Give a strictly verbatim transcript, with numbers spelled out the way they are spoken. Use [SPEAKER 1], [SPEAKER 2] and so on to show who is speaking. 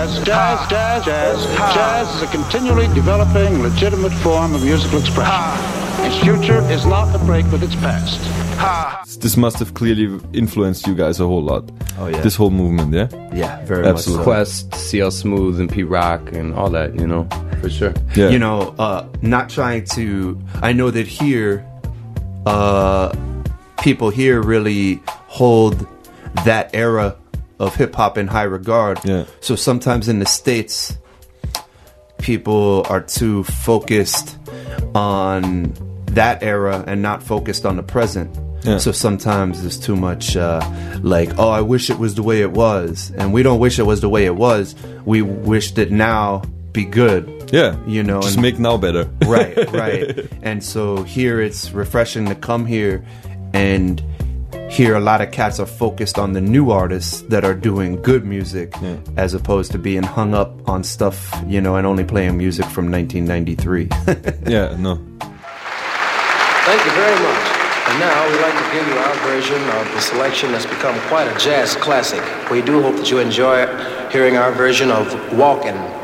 [SPEAKER 1] Jazz, jazz, jazz, jazz is a continually developing, legitimate form of musical expression. Its future is not a break with its past.
[SPEAKER 2] This must have clearly influenced you guys a whole lot.
[SPEAKER 3] Oh yeah.
[SPEAKER 2] This whole movement, yeah?
[SPEAKER 3] Yeah, very
[SPEAKER 2] Absolutely.
[SPEAKER 3] much
[SPEAKER 4] Quest,
[SPEAKER 3] so.
[SPEAKER 4] C L Smooth, and Pete Rock, and all that, you know, for sure.
[SPEAKER 2] Yeah.
[SPEAKER 3] You know, uh, not trying to. I know that here, uh, people here really hold that era of hip hop in high regard.
[SPEAKER 2] Yeah.
[SPEAKER 3] So sometimes in the States, people are too focused on that era and not focused on the present.
[SPEAKER 2] Yeah.
[SPEAKER 3] So sometimes there's too much uh, like, oh, I wish it was the way it was. And we don't wish it was the way it was. We wish that now be good.
[SPEAKER 2] Yeah.
[SPEAKER 3] You know,
[SPEAKER 2] Just
[SPEAKER 3] and-
[SPEAKER 2] make now better.
[SPEAKER 3] Right, right. And so here it's refreshing to come here and hear a lot of cats are focused on the new artists that are doing good music,
[SPEAKER 2] Yeah.
[SPEAKER 3] as opposed to being hung up on stuff, you know, and only playing music from nineteen ninety-three.
[SPEAKER 2] Yeah, no.
[SPEAKER 5] Thank you very much. And now we'd like to give you our version of the selection that's become quite a jazz classic. We do hope that you enjoy hearing our version of Walkin'.